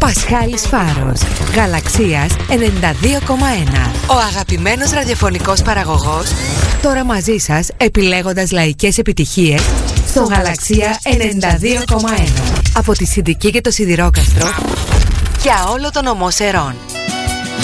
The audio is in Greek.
Πασχάλης Φάρος, Γαλαξίας 92,1. Ο αγαπημένος ραδιοφωνικός παραγωγός, τώρα μαζί σας επιλέγοντας λαϊκές επιτυχίες στο Γαλαξία 92,1. Από τη Συντική και το Σιδηρόκαστρο για όλο τον ομό Σερών.